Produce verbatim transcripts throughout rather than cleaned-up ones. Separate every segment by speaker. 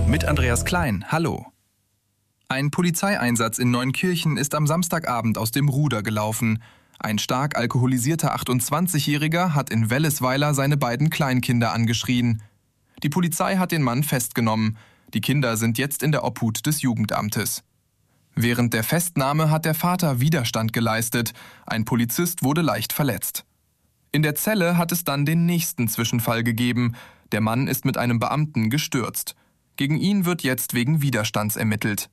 Speaker 1: Mit Andreas Klein, hallo. Ein Polizeieinsatz in Neunkirchen ist am Samstagabend aus dem Ruder gelaufen. Ein stark alkoholisierter achtundzwanzigjähriger hat in Wellesweiler seine beiden Kleinkinder angeschrien. Die Polizei hat den Mann festgenommen. Die Kinder sind jetzt in der Obhut des Jugendamtes. Während der Festnahme hat der Vater Widerstand geleistet. Ein Polizist wurde leicht verletzt. In der Zelle hat es dann den nächsten Zwischenfall gegeben. Der Mann ist mit einem Beamten gestürzt. Gegen ihn wird jetzt wegen Widerstands ermittelt.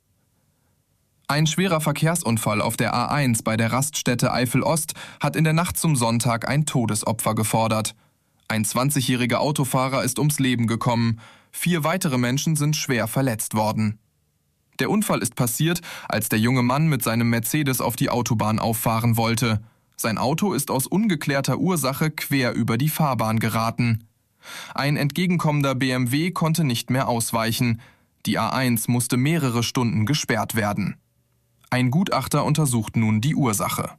Speaker 1: Ein schwerer Verkehrsunfall auf der A eins bei der Raststätte Eifel-Ost hat in der Nacht zum Sonntag ein Todesopfer gefordert. Ein zwanzigjähriger Autofahrer ist ums Leben gekommen. Vier weitere Menschen sind schwer verletzt worden. Der Unfall ist passiert, als der junge Mann mit seinem Mercedes auf die Autobahn auffahren wollte. Sein Auto ist aus ungeklärter Ursache quer über die Fahrbahn geraten. Ein entgegenkommender B M W konnte nicht mehr ausweichen. Die A eins musste mehrere Stunden gesperrt werden. Ein Gutachter untersucht nun die Ursache.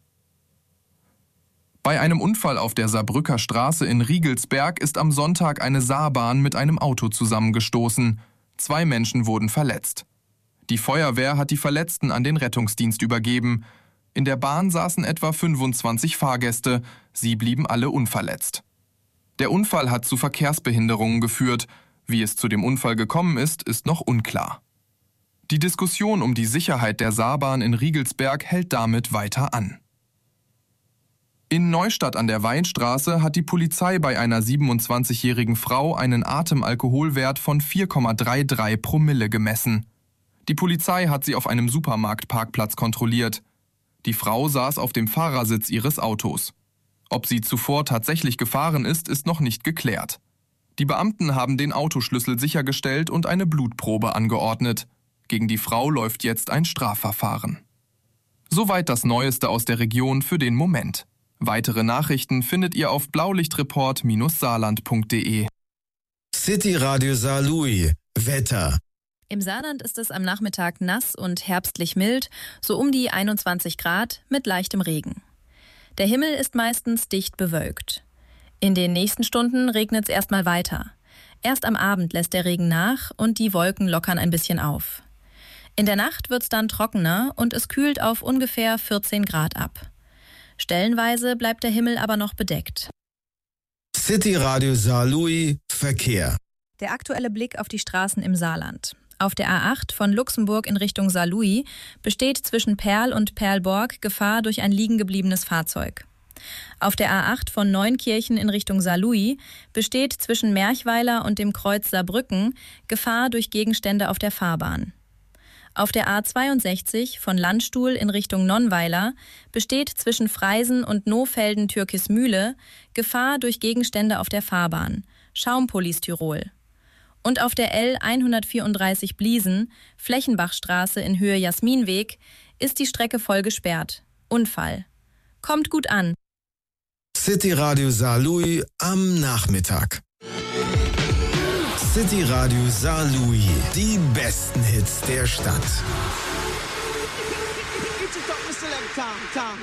Speaker 1: Bei einem Unfall auf der Saarbrücker Straße in Riegelsberg ist am Sonntag eine Saarbahn mit einem Auto zusammengestoßen. Zwei Menschen wurden verletzt. Die Feuerwehr hat die Verletzten an den Rettungsdienst übergeben. In der Bahn saßen etwa fünfundzwanzig Fahrgäste. Sie blieben alle unverletzt. Der Unfall hat zu Verkehrsbehinderungen geführt. Wie es zu dem Unfall gekommen ist, ist noch unklar. Die Diskussion um die Sicherheit der Saarbahn in Riegelsberg hält damit weiter an. In Neustadt an der Weinstraße hat die Polizei bei einer siebenundzwanzigjährigen Frau einen Atemalkoholwert von vier Komma dreiunddreißig Promille gemessen. Die Polizei hat sie auf einem Supermarktparkplatz kontrolliert. Die Frau saß auf dem Fahrersitz ihres Autos. Ob sie zuvor tatsächlich gefahren ist, ist noch nicht geklärt. Die Beamten haben den Autoschlüssel sichergestellt und eine Blutprobe angeordnet. Gegen die Frau läuft jetzt ein Strafverfahren. Soweit das Neueste aus der Region für den Moment. Weitere Nachrichten findet ihr auf blaulichtreport Bindestrich saarland Punkt de.
Speaker 2: City Radio Saarlouis. Wetter.
Speaker 3: Im Saarland ist es am Nachmittag nass und herbstlich mild, so um die einundzwanzig Grad mit leichtem Regen. Der Himmel ist meistens dicht bewölkt. In den nächsten Stunden regnet es erstmal weiter. Erst am Abend lässt der Regen nach und die Wolken lockern ein bisschen auf. In der Nacht wird es dann trockener und es kühlt auf ungefähr vierzehn Grad ab. Stellenweise bleibt der Himmel aber noch bedeckt.
Speaker 2: City Radio Saarlouis Verkehr.
Speaker 3: Der aktuelle Blick auf die Straßen im Saarland. Auf der A acht von Luxemburg in Richtung Saarlouis besteht zwischen Perl und Perlborg Gefahr durch ein liegengebliebenes Fahrzeug. Auf der A acht von Neunkirchen in Richtung Saarlouis besteht zwischen Merchweiler und dem Kreuz Saarbrücken Gefahr durch Gegenstände auf der Fahrbahn. Auf der A zweiundsechzig von Landstuhl in Richtung Nonnweiler besteht zwischen Freisen und Nohfelden-Türkismühle Gefahr durch Gegenstände auf der Fahrbahn. Schaumpolis-Tirol. Und auf der L hundertvierunddreißig Bliesen, Flächenbachstraße in Höhe Jasminweg, ist die Strecke voll gesperrt. Unfall. Kommt gut an.
Speaker 2: City Radio Saarlouis am Nachmittag. City Radio Saarlouis. Die besten Hits der Stadt.